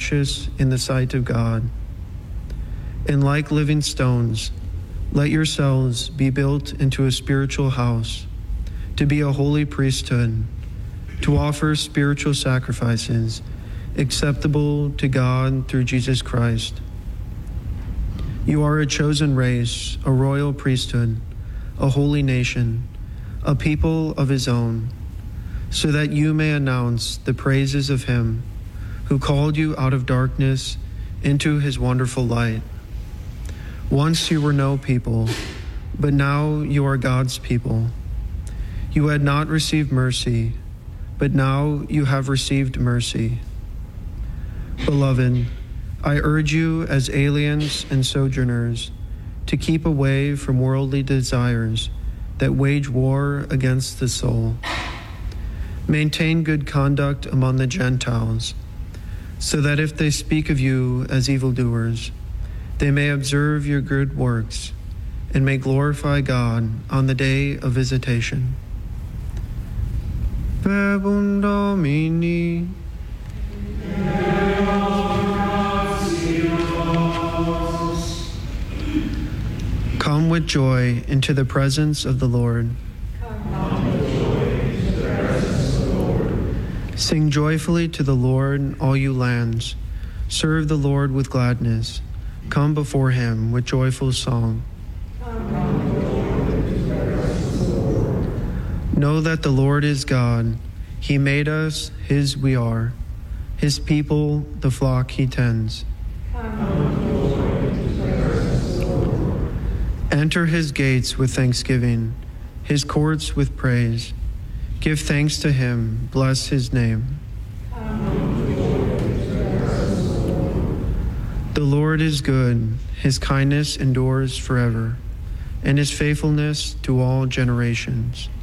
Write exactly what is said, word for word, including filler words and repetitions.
precious in the sight of God. And like living stones, let yourselves be built into a spiritual house, to be a holy priesthood, to offer spiritual sacrifices acceptable to God through Jesus Christ. You are a chosen race, a royal priesthood, a holy nation, a people of his own, so that you may announce the praises of him who called you out of darkness into his wonderful light. Once you were no people, but now you are God's people. You had not received mercy, but now you have received mercy. Beloved, I urge you as aliens and sojourners to keep away from worldly desires that wage war against the soul. Maintain good conduct among the Gentiles, so that if they speak of you as evildoers, they may observe your good works and may glorify God on the day of visitation. Verbum Domini. Come with joy into the presence of the Lord. Sing joyfully to the Lord, all you lands. Serve the Lord with gladness. Come before him with joyful song. Know that the Lord is God. He made us, his we are. His people, the flock he tends. Enter his gates with thanksgiving, his courts with praise. Give thanks to him, bless his name. The Lord is good, his kindness endures forever, and his faithfulness to all generations.